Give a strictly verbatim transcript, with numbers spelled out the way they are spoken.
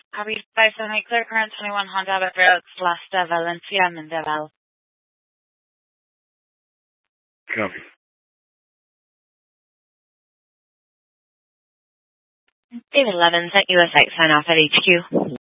Abby five seven eight clear current twenty-one Honda Abbott Road slash de Valencia Mendebel. Copy. David Levins at U S eight sign off at H Q.